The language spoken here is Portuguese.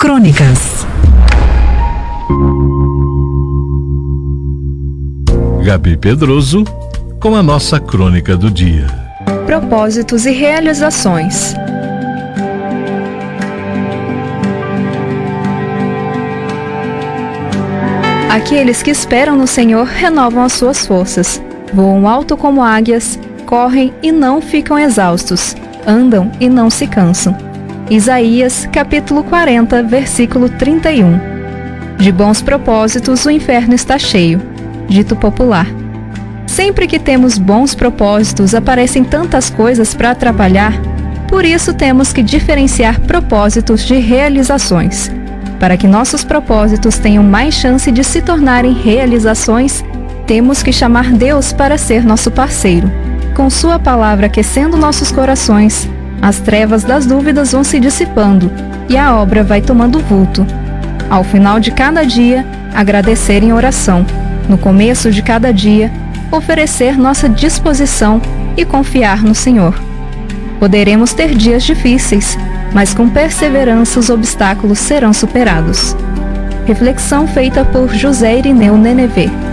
Crônicas. Gabi Pedroso com a nossa crônica do dia. Propósitos e realizações. Aqueles que esperam no Senhor renovam as suas forças, voam alto como águias, correm e não ficam exaustos, andam e não se cansam. Isaías, capítulo 40, versículo 31. De bons propósitos o inferno está cheio. Dito popular. Sempre que temos bons propósitos, aparecem tantas coisas para atrapalhar, por isso temos que diferenciar propósitos de realizações. Para que nossos propósitos tenham mais chance de se tornarem realizações, temos que chamar Deus para ser nosso parceiro. Com Sua palavra aquecendo nossos corações, as trevas das dúvidas vão se dissipando e a obra vai tomando vulto. Ao final de cada dia, agradecer em oração. No começo de cada dia, oferecer nossa disposição e confiar no Senhor. Poderemos ter dias difíceis, mas com perseverança os obstáculos serão superados. Reflexão feita por José Irineu Nenevê.